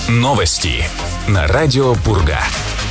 Новости на радио Пурга.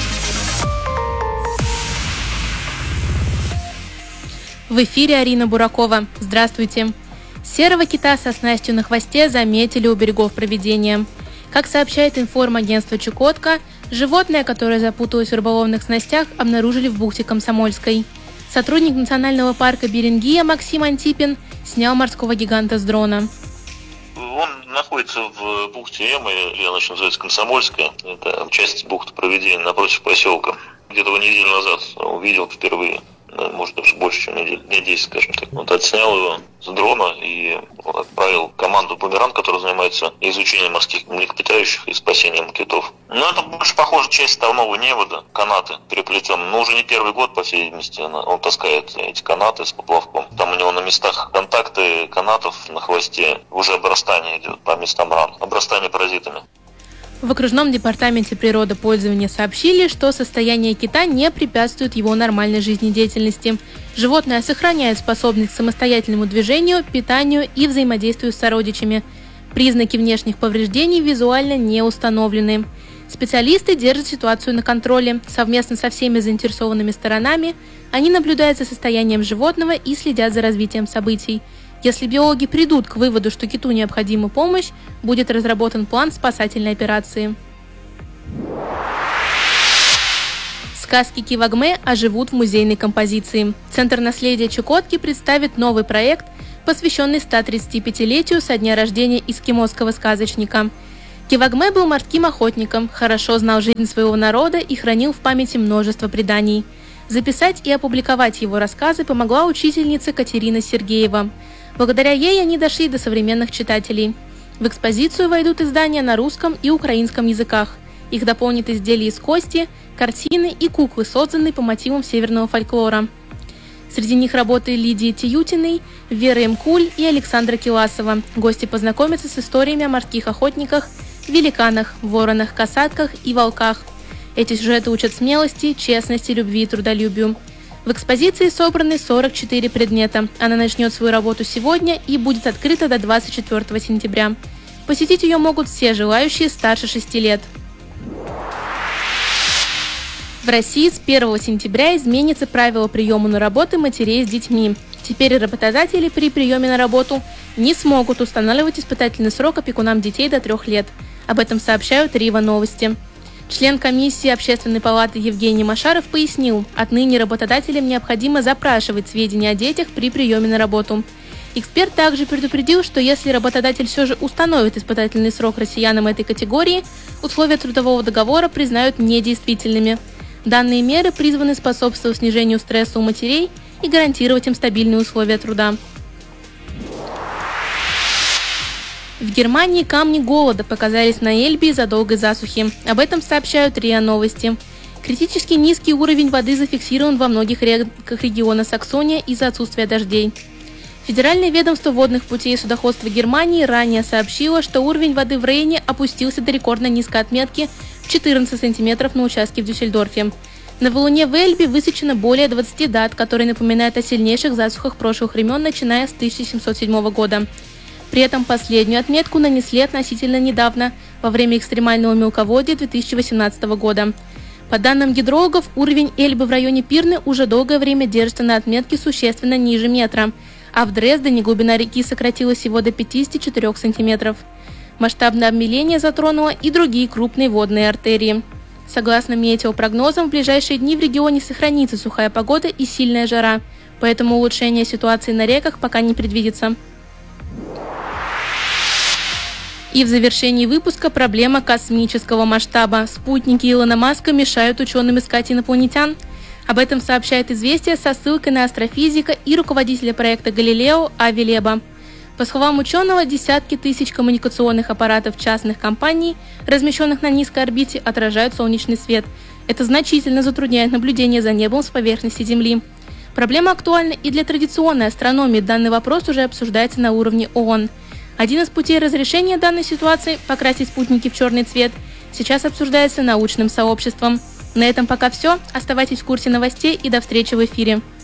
В эфире Арина Буракова. Здравствуйте. Серого кита со снастью на хвосте заметили у берегов Провидения. Как сообщает информагентство «Чукотка», животное, которое запуталось в рыболовных снастях, обнаружили в бухте Комсомольской. Сотрудник национального парка Берингия Максим Антипин снял морского гиганта с дрона. Он находится в бухте Эмы, или она еще называется Комсомольская. Это часть бухты Провидения напротив поселка. Где-то неделю назад увидел впервые. Может, даже больше, чем неделю, дней 10, скажем так. Вот отснял его с дрона и отправил команду «Бумеранг», которая занимается изучением морских млекопитающих и спасением китов. Но это больше похоже часть ставного невода, канаты переплетенные. Но уже не первый год, по всей видимости, он таскает эти канаты с поплавком. Там у него на местах контакты канатов на хвосте уже обрастание идет по местам ран, обрастание паразитами. В окружном департаменте природопользования сообщили, что состояние кита не препятствует его нормальной жизнедеятельности. Животное сохраняет способность к самостоятельному движению, питанию и взаимодействию с сородичами. Признаки внешних повреждений визуально не установлены. Специалисты держат ситуацию на контроле. Совместно со всеми заинтересованными сторонами они наблюдают за состоянием животного и следят за развитием событий. Если биологи придут к выводу, что киту необходима помощь, будет разработан план спасательной операции. Сказки Кивагме оживут в музейной композиции. Центр наследия Чукотки представит новый проект, посвященный 135-летию со дня рождения эскимосского сказочника. Кивагме был морским охотником, хорошо знал жизнь своего народа и хранил в памяти множество преданий. Записать и опубликовать его рассказы помогла учительница Катерина Сергеева. Благодаря ей они дошли до современных читателей. В экспозицию войдут издания на русском и украинском языках. Их дополнят изделия из кости, картины и куклы, созданные по мотивам северного фольклора. Среди них работы Лидии Тиютиной, Веры Мкуль и Александра Киласова. Гости познакомятся с историями о морских охотниках, великанах, воронах, касатках и волках. Эти сюжеты учат смелости, честности, любви и трудолюбию. В экспозиции собраны 44 предмета. Она начнет свою работу сегодня и будет открыта до 24 сентября. Посетить ее могут все желающие старше 6 лет. В России с 1 сентября изменится правило приема на работу матерей с детьми. Теперь работодатели при приеме на работу не смогут устанавливать испытательный срок опекунам детей до 3 лет. Об этом сообщают РИВА Новости. Член комиссии Общественной палаты Евгений Машаров пояснил, отныне работодателям необходимо запрашивать сведения о детях при приеме на работу. Эксперт также предупредил, что если работодатель все же установит испытательный срок россиянам этой категории, условия трудового договора признают недействительными. Данные меры призваны способствовать снижению стресса у матерей и гарантировать им стабильные условия труда. В Германии камни голода показались на Эльбе из-за долгой засухи. Об этом сообщают РИА Новости. Критически низкий уровень воды зафиксирован во многих регионах Саксония из-за отсутствия дождей. Федеральное ведомство водных путей и судоходства Германии ранее сообщило, что уровень воды в Рейне опустился до рекордно низкой отметки в 14 сантиметров на участке в Дюссельдорфе. На валуне в Эльбе высечено более 20 дат, которые напоминают о сильнейших засухах прошлых времен, начиная с 1707 года. При этом последнюю отметку нанесли относительно недавно, во время экстремального мелководья 2018 года. По данным гидрологов, уровень Эльбы в районе Пирны уже долгое время держится на отметке существенно ниже метра, а в Дрездене глубина реки сократилась всего до 54 сантиметров. Масштабное обмеление затронуло и другие крупные водные артерии. Согласно метеопрогнозам, в ближайшие дни в регионе сохранится сухая погода и сильная жара, поэтому улучшение ситуации на реках пока не предвидится. И в завершении выпуска проблема космического масштаба. Спутники Илона Маска мешают ученым искать инопланетян. Об этом сообщает «Известия» со ссылкой на астрофизика и руководителя проекта «Галилео» Ави Леба. По словам ученого, десятки тысяч коммуникационных аппаратов частных компаний, размещенных на низкой орбите, отражают солнечный свет. Это значительно затрудняет наблюдение за небом с поверхности Земли. Проблема актуальна и для традиционной астрономии. Данный вопрос уже обсуждается на уровне ООН. Один из путей разрешения данной ситуации – покрасить спутники в черный цвет – сейчас обсуждается научным сообществом. На этом пока все. Оставайтесь в курсе новостей и до встречи в эфире.